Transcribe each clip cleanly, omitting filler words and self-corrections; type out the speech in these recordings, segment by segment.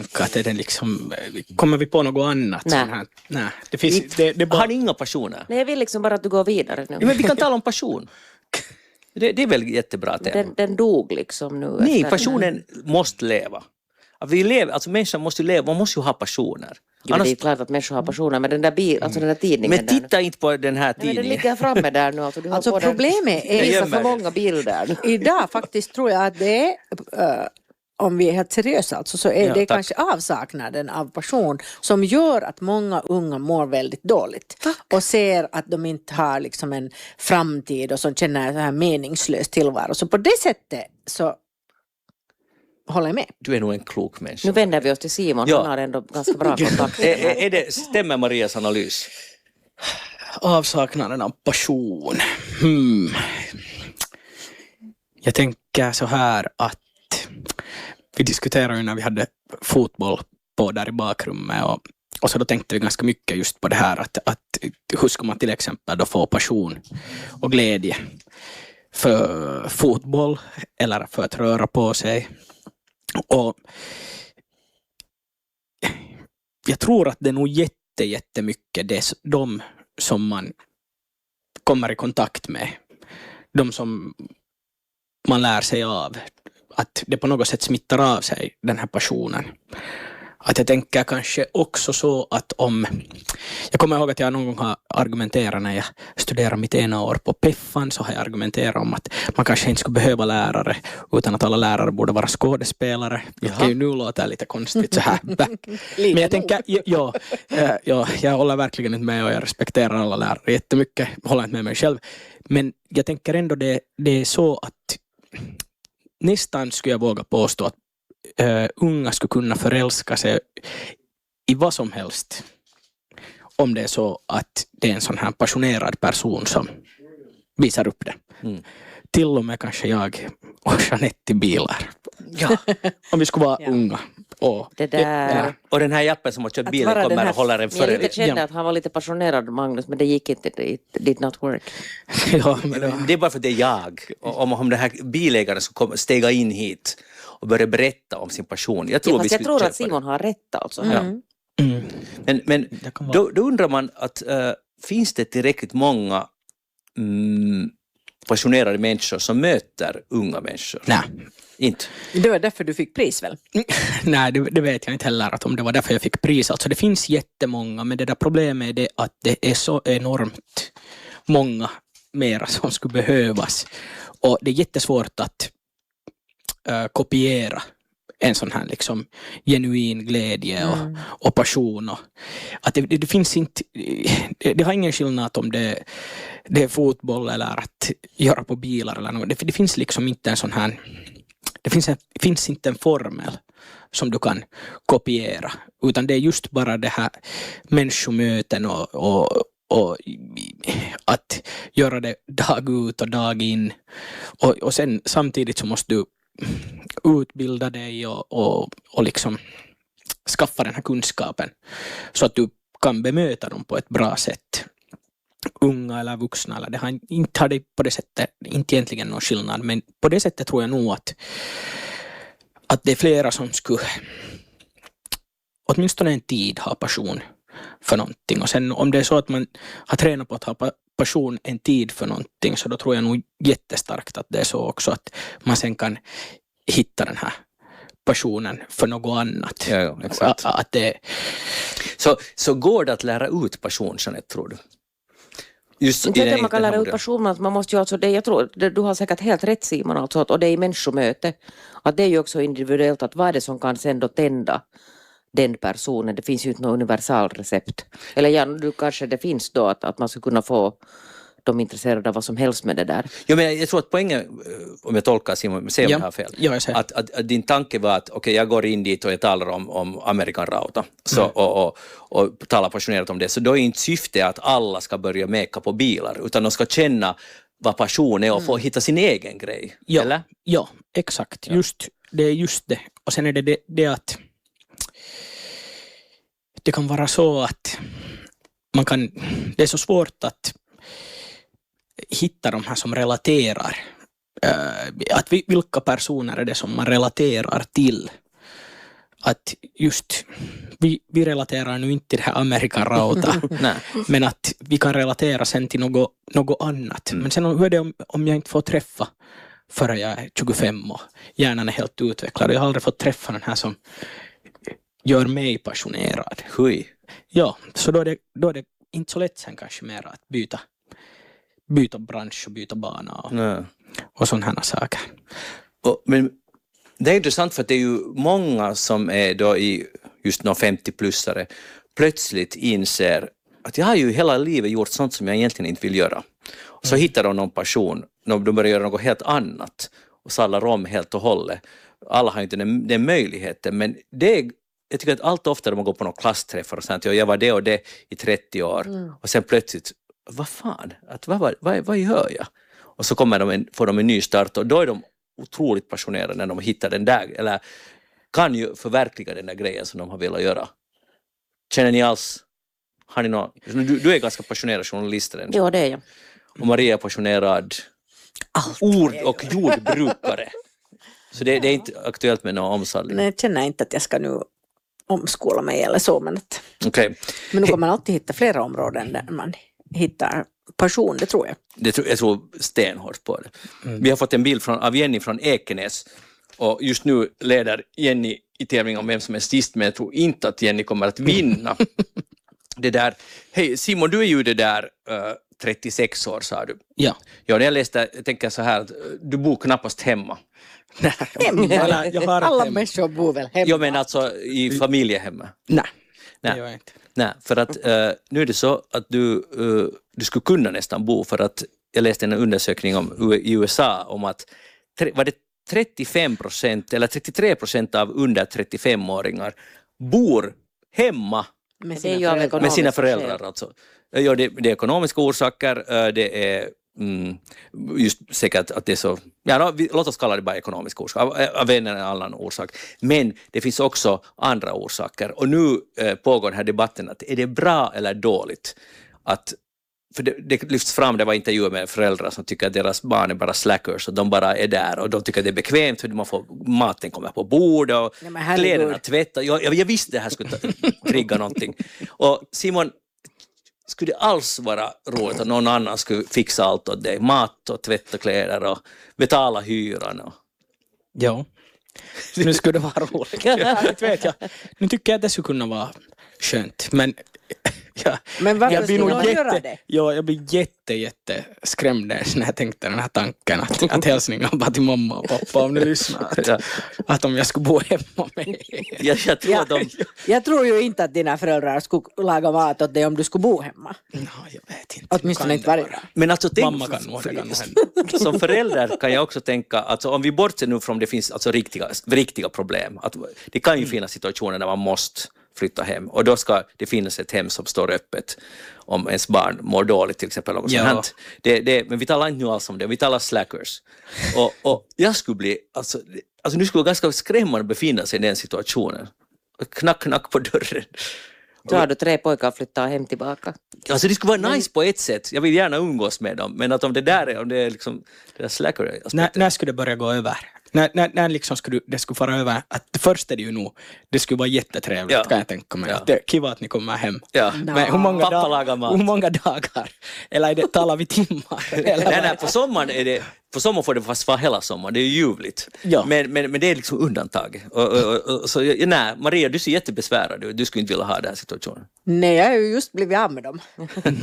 Att är det liksom, kommer vi på något annat? Nej. Det finns, det bara... Har ni inga passioner? Nej, jag vill liksom bara att du går vidare nu. Ja, men vi kan tala om passion. Det är väl jättebra tema. Den dog liksom nu. Nej, passionen måste leva. Vi lever, alltså människan måste ju leva, man måste ju ha passioner. Jo, annars... Det är klart att människor har passioner, men den där, alltså den där tidningen. Men titta där inte på den här tidningen. Men den ligger framme där nu. Alltså problemet är... Visar för många bilder. Idag faktiskt tror jag att det är... om vi är helt seriösa alltså, så är det kanske avsaknaden av passion som gör att många unga mår väldigt dåligt. Och ser att de inte har liksom en framtid och som känner så här meningslös tillvaro. Så på det sättet så håller jag med. Du är nog en klok människa. Nu vänder vi oss till Simon, han har ändå ganska bra kontakt. Stämmer Marias analys? Avsaknaden av passion. Jag tänker så här att vi diskuterade ju när vi hade fotboll på där i bakrummet och så då tänkte vi ganska mycket just på det här att hur ska man till exempel då få passion och glädje för fotboll eller för att röra på sig. Och jag tror att det är nog jättemycket de som man kommer i kontakt med, de som man lär sig av, att det på något sätt smittar av sig den här passionen. Att jag tänker kanske också så att om... Jag kommer ihåg att jag någon gång har argumenterat när jag studerade mitt ena år på Peffan, så har jag argumenterat om att man kanske inte skulle behöva lärare utan att alla lärare borde vara skådespelare. Det ju nu låter lite konstigt så här back. Men jag tänker, jag håller verkligen inte med och jag respekterar alla lärare jättemycket. Håller inte med mig själv. Men jag tänker ändå det är så att nästan skulle jag våga påstå att unga skulle kunna förälska sig i vad som helst om det är så att det är en sån här passionerad person som visar upp det. Till och med kanske jag och Jeanette i bilar. Ja. Om vi skulle vara unga. Och den här jappen som har kört bilen kommer och håller en före. Jag kände att han var lite passionerad, Magnus, men det gick inte. It did not work. Det är bara för att det är jag. Om den här bilägaren skulle stega in hit och börja berätta om sin passion. Jag tror att Simon har rätt alltså. Men då undrar man att finns det tillräckligt många passionerade människor som möter unga människor? Nej. Inte. Det var därför du fick pris väl? Nej, det vet jag inte heller att om det var därför jag fick pris. Alltså det finns jättemånga, men det där problemet är det att det är så enormt många mera som skulle behövas. Och det är jättesvårt att kopiera en sån här liksom genuin glädje och passion. Och att det finns inte, det har ingen skillnad om det är fotboll eller att göra på bilar eller något. Det finns liksom inte en sån här, det finns inte en formel som du kan kopiera, utan det är just bara det här människomöten och att göra det dag ut och dag in och sen samtidigt så måste du utbilda dig och liksom skaffa den här kunskapen så att du kan bemöta dem på ett bra sätt. Unga eller vuxna, eller det har inte det på det sättet, inte egentligen någon skillnad, men på det sättet tror jag nog att det är flera som skulle åtminstone en tid ha passion för någonting. Och sen om det är så att man har tränat på att ha passion en tid för någonting, så då tror jag nog jättestarkt att det är så också att man sen kan hitta den här passionen för något annat. Ja, exakt. Att det... Så går det att lära ut passion, Jeanette, tror du? Just inte att man kan lära ut passion, men man måste ju alltså, jag tror, du har säkert helt rätt, Simon, alltså, och det är människomöte. Att det är ju också individuellt, att vad är det som kan sen då tända den personen. Det finns ju inte något universalrecept. Eller ja, nu kanske det finns då att man ska kunna få de intresserade av vad som helst med det där. Ja, men jag tror att poängen, om jag tolkar Simon, se om jag har fel. Ja, att din tanke var att okej, jag går in dit och jag talar om Amerikan Rauta så, och talar passionerat om det. Så då är inte syftet att alla ska börja meka på bilar, utan de ska känna vad passion är och få hitta sin egen grej. Ja, eller? Ja, exakt. Ja. Det är just det. Och sen är det att det kan vara så att det är så svårt att hitta de här som relaterar. Vilka personer är det som man relaterar till? att just vi relaterar nu inte till det här Amerikan rauta, men att vi kan relatera sen till något annat. Men sen hur är det om jag inte får träffa förrän jag är 25 och hjärnan är helt utvecklad. Jag har aldrig fått träffa den här som gör mig passionerad. Hui. Ja, så då är det inte så lätt sen kanske mer att byta bransch och byta bana och sådana här saker. Men det är intressant för att det är ju många som är då i just någon 50-plussare plötsligt inser att jag har ju hela livet gjort sånt som jag egentligen inte vill göra. Och så hittar de någon passion, de börjar göra något helt annat och sallar om helt och hållet. Alla har inte den möjligheten, men jag tycker att allt oftare man går på någon klassträffar och säger att jag var det och det i 30 år och sen plötsligt, vad fan, vad gör jag? Och så får de en ny start och då är de otroligt passionerade när de hittar den där, eller kan ju förverkliga den där grejen som de har velat göra. Känner ni alls, har ni någon, du är ganska passionerad journalist. Ja, det är jag. Och Maria är passionerad ord- och jordbrukare. Så det är inte aktuellt med någon omsadling. Nej, jag känner inte att jag ska nu omskola mig eller så, men Okay. Men nu kan man alltid hitta flera områden där man hittar passion, det tror jag. Jag tror stenhårt på det. Vi har fått en bild av Jenny från Ekenäs och just nu leder Jenny i tävling om vem som är sist, men jag tror inte att Jenny kommer att vinna. Det där, hej Simon, du är ju det där 36 år sa du. Ja. Ja, när jag läste, jag tänker så här att du bor knappast hemma. Alla människor bor väl hemma. Jag menar alltså i familjehemmet. Nej, det gör jag inte. Nej, för att nu är det så att du skulle kunna nästan bo, för att jag läste en undersökning i USA om att var det 35% eller 33% av under 35-åringar bor hemma med sina föräldrar. Alltså. Ja, det är ekonomiska orsaker, det är just säkert att det är så, låt oss kalla det bara ekonomiska orsaker, av en eller annan orsak. Men det finns också andra orsaker. Och nu pågår den här debatten att är det bra eller dåligt att, för det lyfts fram, det var intervjuer med föräldrar som tycker att deras barn är bara slackers och de bara är där och de tycker att det är bekvämt för man får maten kommer på bord och kläderna tvättar. Jag visste det här skulle trigga någonting. Och Simon, skulle det alls vara roligt att någon annan skulle fixa allt åt dig? Mat och tvätta kläder och betala hyran. Och... Ja, nu skulle det vara roligt. Det vet jag. Nu tycker jag att det skulle kunna vara skönt. Men varför skulle man göra det? Ja, jag blir jätte skrämd när jag tänkte den här tanken att hälsningen bara till mamma och pappa om ni lyssnar. Att om jag skulle bo hemma med jag tror ju inte att dina föräldrar skulle laga mat åt dig om du skulle bo hemma. No, jag vet inte. Åtminstone inte varje dag. Men alltså, mamma kan nog hända. Som förälder kan jag också tänka, alltså, om vi bortser nu från det finns alltså riktiga problem. Att det kan ju finnas situationer där man måste flytta hem och då ska det finnas ett hem som står öppet om ens barn mår dåligt till exempel. Men vi talar inte nu alls om det, vi talar slackers. Och jag skulle bli, alltså nu skulle vara ganska skrämmande befinna sig i den situationen. Knack på dörren. Då har du 3 pojkar att flytta hem tillbaka. Alltså det skulle vara nice på ett sätt. Jag vill gärna umgås med dem. Men att om det är liksom det där slacker. När skulle det börja gå över? När liksom det skulle fara över? Att först är det ju nog, det skulle vara jättetrevligt kan jag tänka mig. Det är kiva att ni kommer hem. Ja. Men hur många dagar? Eller talar vi timmar? Nej, på sommaren får det fast vara hela sommaren. Det är ju ljuvligt. Ja. Men det är liksom undantag. Så, nej, Maria, du ser jättebesvärad ut. Du skulle inte vilja ha den här situationen. Nej, jag har ju just blivit av med dem.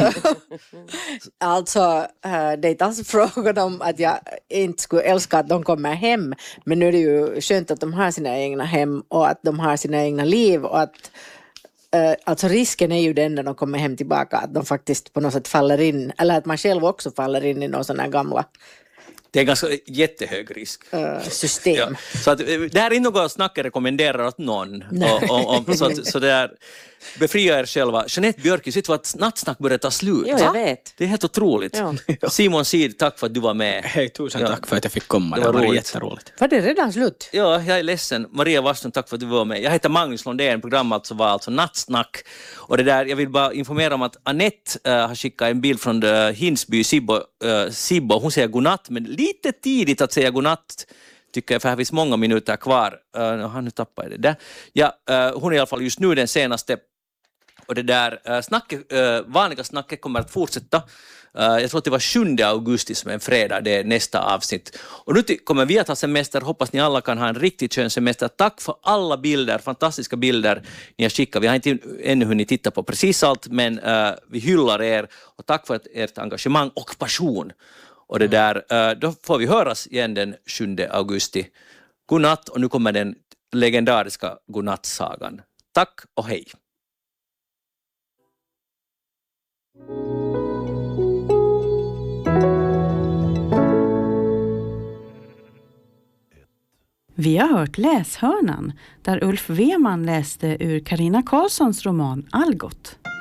Alltså, det är inte alls frågan om att jag inte skulle älska att de kommer hem. Men nu är det ju skönt att de har sina egna hem och att de har sina egna liv och att alltså risken är ju den när de kommer hem tillbaka att de faktiskt på något sätt faller in, eller att man själv också faller in i någon sån här gamla det är ganska jättehög risk. System. Ja. Så att, det här är inte något snack jag rekommenderar åt någon. Så det är, befria er själva. Jeanette Björk, vet du att nattsnack börjar ta slut? Ja, jag vet. Det är helt otroligt. Ja. Simon Sid, tack för att du var med. Hej, tusen tack för att jag fick komma. Det var jätteroligt. Var det redan slut? Ja, jag är ledsen. Maria Waston, tack för att du var med. Jag heter Magnus Lundén, programmet var alltså Nattsnack. Och det där, jag vill bara informera om att Annette har skickat en bild från Hinsby, Sibbo. Hon säger godnatt, men lite tidigt att säga godnatt tycker jag, för här finns många minuter kvar. Nu tappar jag det där. Ja, hon är i alla fall just nu den senaste. Och det där vanliga snacket kommer att fortsätta. Jag tror att det var 7 augusti som är en fredag, det är nästa avsnitt. Och nu kommer vi att ha semester, hoppas ni alla kan ha en riktigt skön semester. Tack för alla bilder, fantastiska bilder ni har skickat. Vi har inte ännu hunnit titta på precis allt, men vi hyllar er och tack för ert engagemang och passion. Och det där, då får vi höras igen den 7 augusti. God natt, och nu kommer den legendariska godnattsagan. Tack och hej! Vi har hört Läshörnan, där Ulf Weman läste ur Carina Karlssons roman Algot.